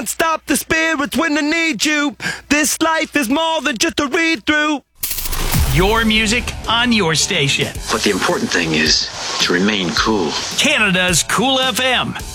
Stop the spirits when I need you. This life is more than just a read-through. Your music on your station. But the important thing is to remain cool. Canada's Cool FM.